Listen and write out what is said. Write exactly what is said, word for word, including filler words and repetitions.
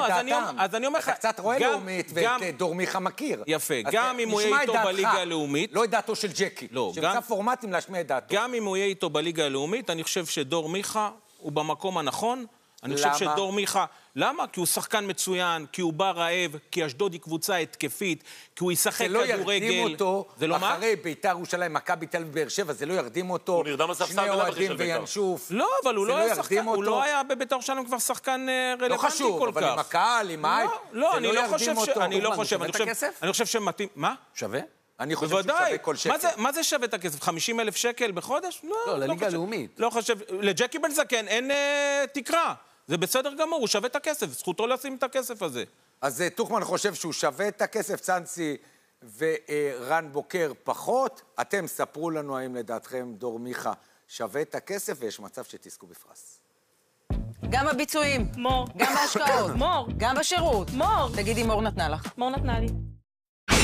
דעתם. אז אני אומר לך... אתה קצת רואה לאומית ואת דור מיכה מכיר. יפה, גם אם הוא יהיה איתו בליגה הלאומית... לא את דעתו של ג'קי. לא, שמצא פורמטים להשמיע את דעתו. גם אם הוא יהיה איתו בליגה הלאומית, אני חושב שדור מיכה הוא במקום הנכון. אני חושב שדור מיכה... למה? כי הוא שחקן מצוין, כי הוא בא רעב, כי אשדוד היא קבוצה התקפית, כי הוא ישחק כדורגל. זה לא ירדים אותו, אחרי בית"ר ירושלים, מכבי תל אביב באר שבע, זה לא ירדים אותו. הוא נרדם בספסל בלבחי של בית"ר. לא, אבל הוא לא היה שחקן, הוא לא היה בבית"ר ירושלים כבר שחקן רלוונטי כל כך. לא חשוב, אבל עם הקהל, עם האייפ, לא, אני לא חושב ש... אני לא חושב, אני חושב שמתאים... מה? שווה? אני חושב שהוא שווה כל שקל. מה זה שווה את הכסף? חמישים אלף שקל בחודש? לא, לליגה הלאומית. לא חושב... לג'קי בן זקן אין תקרה. זה בסדר גמור, הוא שווה את הכסף, זכותו לשים את הכסף הזה. אז טוחמן חושב שהוא שווה את הכסף, צאנצי ורן בוקר פחות. אתם ספרו לנו האם לדעתכם דור מיכה שווה את הכסף, ויש מצב שתזכו בפרס. גם הביצועים. מור. גם בהשקעות. מור. גם בשירות. מור. תגידי, מור נתנה לך. מור נתנה לי.